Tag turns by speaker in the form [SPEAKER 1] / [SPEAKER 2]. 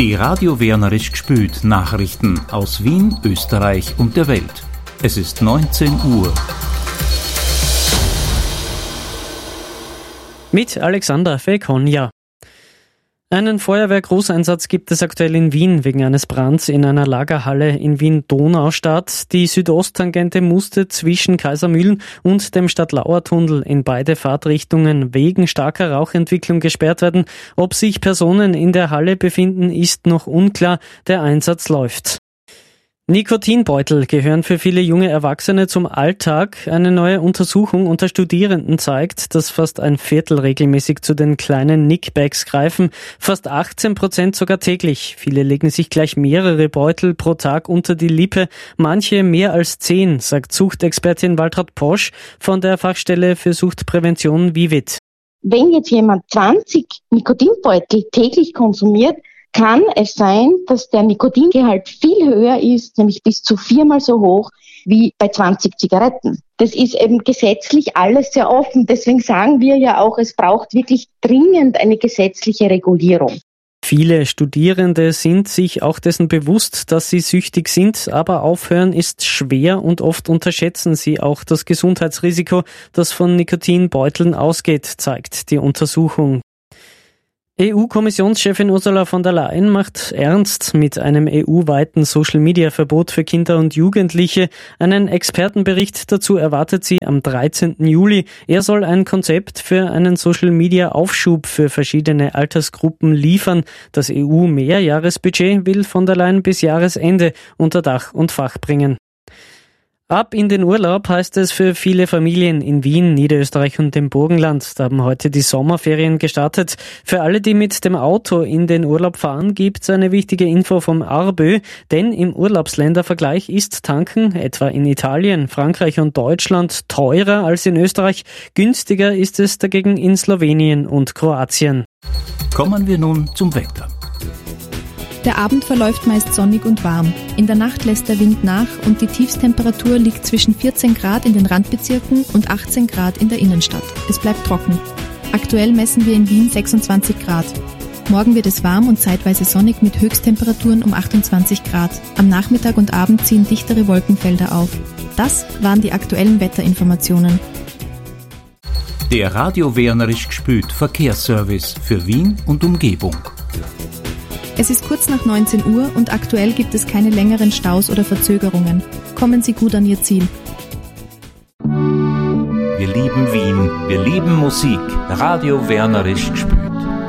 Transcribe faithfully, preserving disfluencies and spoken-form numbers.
[SPEAKER 1] Die Radio Wernerisch gspült Nachrichten aus Wien, Österreich und der Welt. Es ist neunzehn Uhr.
[SPEAKER 2] Mit Alexander Fekonja. Einen Feuerwehr-Großeinsatz gibt es aktuell in Wien wegen eines Brands in einer Lagerhalle in Wien-Donaustadt. Die Südosttangente musste zwischen Kaisermühlen und dem Stadtlauer-Tunnel in beide Fahrtrichtungen wegen starker Rauchentwicklung gesperrt werden. Ob sich Personen in der Halle befinden, ist noch unklar. Der Einsatz läuft. Nikotinbeutel gehören für viele junge Erwachsene zum Alltag. Eine neue Untersuchung unter Studierenden zeigt, dass fast ein Viertel regelmäßig zu den kleinen Nickbags greifen, fast achtzehn Prozent sogar täglich. Viele legen sich gleich mehrere Beutel pro Tag unter die Lippe, manche mehr als zehn, sagt Suchtexpertin Waltraud Posch von der Fachstelle für Suchtprävention Vivit.
[SPEAKER 3] Wenn jetzt jemand zwanzig Nikotinbeutel täglich konsumiert, kann es sein, dass der Nikotingehalt viel höher ist, nämlich bis zu viermal so hoch wie bei zwanzig Zigaretten. Das ist eben gesetzlich alles sehr offen. Deswegen sagen wir ja auch, es braucht wirklich dringend eine gesetzliche Regulierung.
[SPEAKER 2] Viele Studierende sind sich auch dessen bewusst, dass sie süchtig sind, aber aufhören ist schwer und oft unterschätzen sie auch das Gesundheitsrisiko, das von Nikotinbeuteln ausgeht, zeigt die Untersuchung. E U-Kommissionschefin Ursula von der Leyen macht ernst mit einem E U-weiten Social-Media-Verbot für Kinder und Jugendliche. Einen Expertenbericht dazu erwartet sie am dreizehnten Juli. Er soll ein Konzept für einen Social-Media-Aufschub für verschiedene Altersgruppen liefern. Das E U-Mehrjahresbudget will von der Leyen bis Jahresende unter Dach und Fach bringen. Ab in den Urlaub heißt es für viele Familien in Wien, Niederösterreich und dem Burgenland. Da haben heute die Sommerferien gestartet. Für alle, die mit dem Auto in den Urlaub fahren, gibt's eine wichtige Info vom ARBÖ, denn im Urlaubsländervergleich ist Tanken, etwa in Italien, Frankreich und Deutschland, teurer als in Österreich. Günstiger ist es dagegen in Slowenien und Kroatien.
[SPEAKER 1] Kommen wir nun zum Wetter.
[SPEAKER 4] Der Abend verläuft meist sonnig und warm. In der Nacht lässt der Wind nach und die Tiefstemperatur liegt zwischen vierzehn Grad in den Randbezirken und achtzehn Grad in der Innenstadt. Es bleibt trocken. Aktuell messen wir in Wien sechsundzwanzig Grad. Morgen wird es warm und zeitweise sonnig mit Höchsttemperaturen um achtundzwanzig Grad. Am Nachmittag und Abend ziehen dichtere Wolkenfelder auf. Das waren die aktuellen Wetterinformationen.
[SPEAKER 1] Der Radio Wernerisch gspült Verkehrsservice für Wien und Umgebung.
[SPEAKER 4] Es ist kurz nach neunzehn Uhr und aktuell gibt es keine längeren Staus oder Verzögerungen. Kommen Sie gut an Ihr Ziel.
[SPEAKER 1] Wir lieben Wien, wir lieben Musik. Radio Wernerisch gspült.